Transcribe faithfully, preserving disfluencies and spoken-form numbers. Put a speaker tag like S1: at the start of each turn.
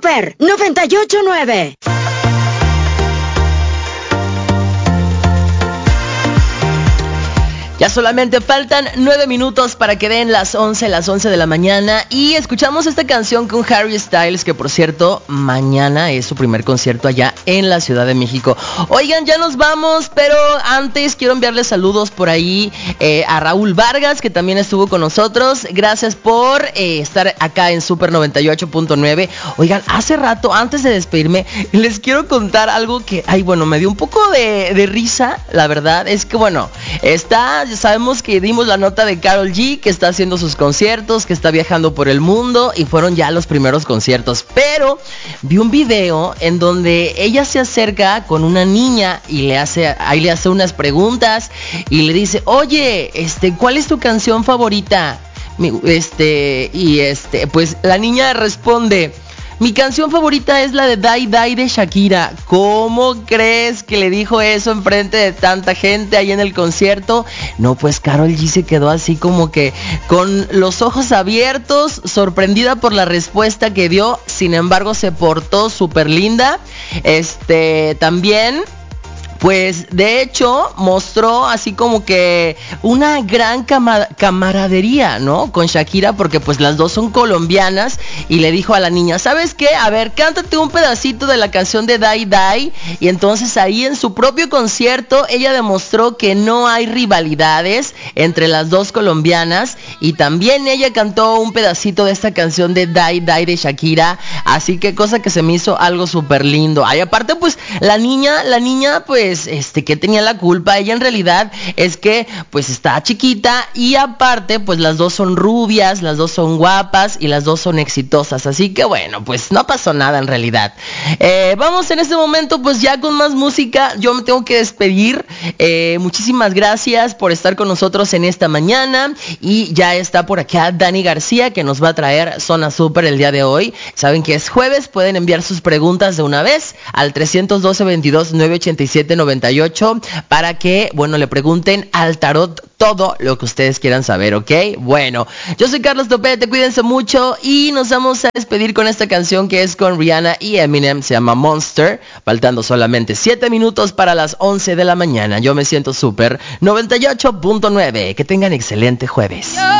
S1: Super noventa y ocho punto nueve.
S2: Ya solamente faltan nueve minutos para que den las once, las once de la mañana. Y escuchamos esta canción con Harry Styles, que por cierto, mañana es su primer concierto allá en la Ciudad de México. Oigan, ya nos vamos, pero antes quiero enviarles saludos por ahí eh, a Raúl Vargas, que también estuvo con nosotros. Gracias por eh, estar acá en Super noventa y ocho punto nueve. Oigan, hace rato, antes de despedirme, les quiero contar algo que, ay, bueno, me dio un poco de, de risa, la verdad. Es que, bueno, está... Sabemos que dimos la nota de Karol G, que está haciendo sus conciertos, que está viajando por el mundo, y fueron ya los primeros conciertos. Pero vi un video en donde ella se acerca con una niña y le hace, ahí le hace unas preguntas y le dice, oye, este, ¿cuál es tu canción favorita? Este, y este, pues la niña responde, mi canción favorita es la de Die Die de Shakira. ¿Cómo crees que le dijo eso enfrente de tanta gente ahí en el concierto? No, pues Karol G se quedó así como que con los ojos abiertos, sorprendida por la respuesta que dio. Sin embargo, se portó súper linda. Este, también... Pues de hecho mostró así como que una gran cama- camaradería, ¿no? Con Shakira, porque pues las dos son colombianas, y le dijo a la niña, ¿sabes qué? A ver, cántate un pedacito de la canción de Die Die. Y entonces ahí en su propio concierto ella demostró que no hay rivalidades entre las dos colombianas, y también ella cantó un pedacito de esta canción de Die Die de Shakira. Así que cosa que se me hizo algo súper lindo. Ay, aparte pues la niña, la niña pues este, que tenía la culpa, ella en realidad es que pues está chiquita, y aparte pues las dos son rubias, las dos son guapas y las dos son exitosas, así que bueno, pues no pasó nada en realidad. Eh, vamos en este momento pues ya con más música. Yo me tengo que despedir. Eh, muchísimas gracias por estar con nosotros en esta mañana, y ya está por acá Dani García, que nos va a traer Zona Super el día de hoy. Saben que es jueves, pueden enviar sus preguntas de una vez al tres uno dos, veintidós, novecientos ochenta y siete, noventa y ocho para que, bueno, le pregunten al tarot todo lo que ustedes quieran saber, ¿ok? Bueno, yo soy Carlos Topete, cuídense mucho, y nos vamos a despedir con esta canción que es con Rihanna y Eminem, se llama Monster, faltando solamente siete minutos para las once de la mañana. Yo me siento súper noventa y ocho punto nueve, que tengan excelente jueves.